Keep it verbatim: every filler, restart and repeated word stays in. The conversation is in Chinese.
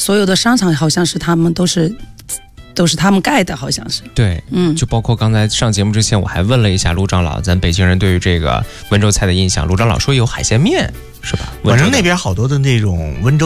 所有的商场好像是他们都是都是他们盖的，好像是。 对，嗯，就包括刚才上节目之前，我还问了一下卢长老，咱北京人对于这个温州菜的印象，卢长老说有海鲜面，是吧？ 反正那边好多的那种温州